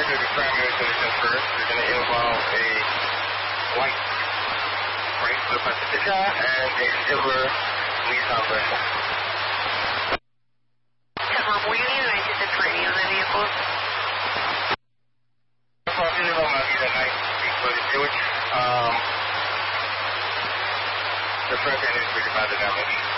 to the primary solution first. We're going to involve a white Chrysler Pacifica and a silver Nissan Versa. Will you need an engine for any of the vehicles? Talking about Maggie night footage, George. The front end is pretty bad damage.